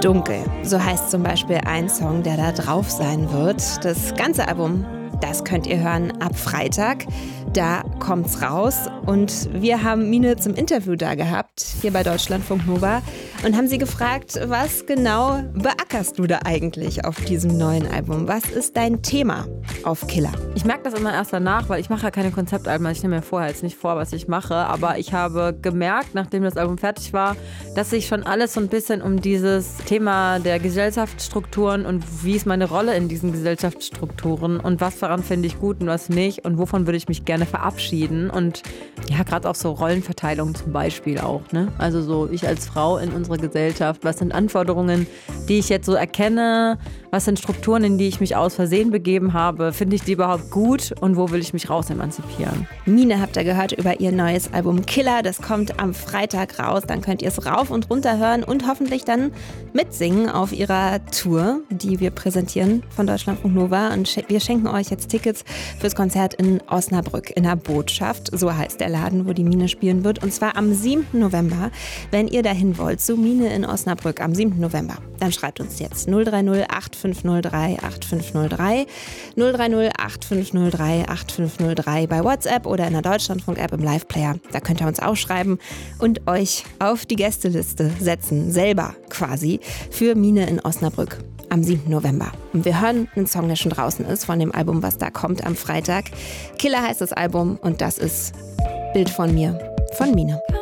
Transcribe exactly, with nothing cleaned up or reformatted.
Dunkel. So heißt zum Beispiel ein Song, der da drauf sein wird. Das ganze Album, das könnt ihr hören ab Freitag. Da kommt's raus. Und wir haben Mine zum Interview da gehabt, hier bei Deutschlandfunk Nova, und haben sie gefragt, was genau beackerst du da eigentlich auf diesem neuen Album? Was ist dein Thema auf Killer? Ich merke das immer erst danach, weil ich mache ja keine Konzeptalben. Ich nehme mir vorher jetzt nicht vor, was ich mache. Aber ich habe gemerkt, nachdem das Album fertig war, dass sich schon alles so ein bisschen um dieses Thema der Gesellschaftsstrukturen und wie ist meine Rolle in diesen Gesellschaftsstrukturen und was daran finde ich gut und was nicht und wovon würde ich mich gerne verabschieden. Und ja, gerade auch so Rollenverteilung zum Beispiel auch, ne? Also so ich als Frau in unserer Gesellschaft, was sind Anforderungen, die ich jetzt so erkenne, was sind Strukturen, in die ich mich aus Versehen begeben habe, finde ich die überhaupt gut und wo will ich mich raus emanzipieren? Mine habt ihr gehört über ihr neues Album Killer, das kommt am Freitag raus, dann könnt ihr es rauf und runter hören und hoffentlich dann mitsingen auf ihrer Tour, die wir präsentieren von Deutschlandfunk Nova, und wir schenken euch jetzt Tickets fürs Konzert in Osnabrück in der Botschaft, so heißt der Laden, wo die Mine spielen wird, und zwar am siebten November. Wenn ihr dahin wollt, zu Mine in Osnabrück am siebten November, dann schreibt uns jetzt null drei null acht fünf null drei acht fünf null drei, null drei null acht fünf null drei acht fünf null drei bei WhatsApp oder in der Deutschlandfunk-App im Live-Player. Da könnt ihr uns auch schreiben und euch auf die Gästeliste setzen, selber quasi, für Mine in Osnabrück am siebten November. Und wir hören einen Song, der schon draußen ist, von dem Album, was da kommt am Freitag. Killer heißt das Album und das ist Bild von mir, von Mine.